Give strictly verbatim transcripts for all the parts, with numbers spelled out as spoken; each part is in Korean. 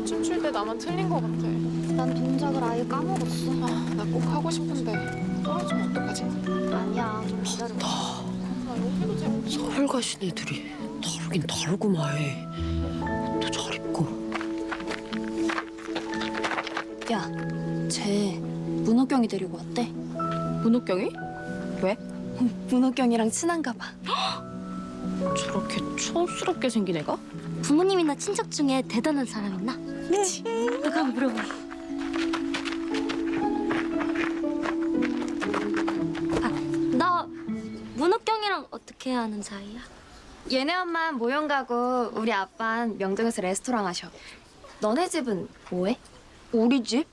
춤출 때 나만 틀린 것 같아. 난 동작을 아예 까먹었어. 아, 나 꼭 하고 싶은데 떨어지면 어떡하지? 아니야, 좀 기다려. 나 여기도 재밌어. 서울 가신 애들이 다르긴 다르구만. 옷도 잘 입고. 야, 쟤 문호경이 데리고 왔대. 문호경이? 왜? 문호경이랑 친한가 봐. 저렇게 촌스럽게 생긴 애가? 부모님이나 친척 중에 대단한 사람 있나? 그치? 누가 물어봐. 아, 너 문호경이랑 어떻게 아는 사이야? 얘네 엄마는 모형 가고 우리 아빠는 명동에서 레스토랑 하셔. 너네 집은 뭐해? 우리 집?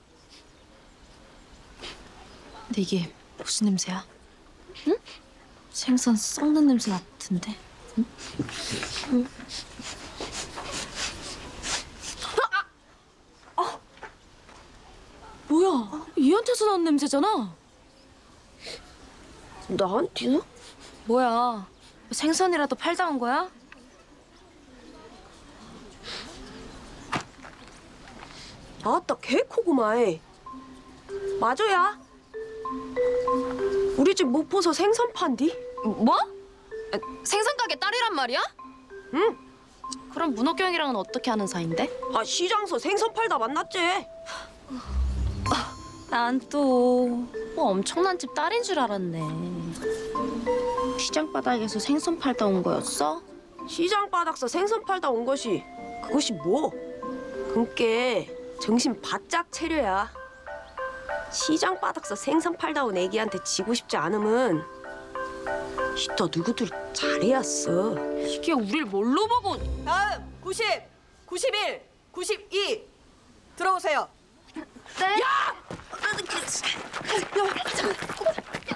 근데 이게 무슨 냄새야? 응? 생선 썩는 냄새 같은데? 응? 응. 아! 뭐야? 얘한테서 나는 냄새잖아. 나한테는? 뭐야? 생선이라도 팔다 온 거야? 아따 개코구만. 맞아야. 우리 집 목포서 생선 판디? 뭐? 생선 가게 딸이란 말이야? 응. 그럼 문호경이랑은 어떻게 하는 사이인데? 아 시장서 생선 팔다 만났지. 난 또 뭐 엄청난 집 딸인 줄 알았네. 시장 바닥에서 생선 팔다 온 거였어? 시장 바닥서 생선 팔다 온 것이 그것이 뭐? 그니께 정신 바짝 차려야. 시장 바닥서 생선 팔다 온 애기한테 지고 싶지 않으면 이따 누구들 잘해야어. 이게 우릴 뭘로 보고? 다음 구십, 구십일, 구십이 들어오세요. 네?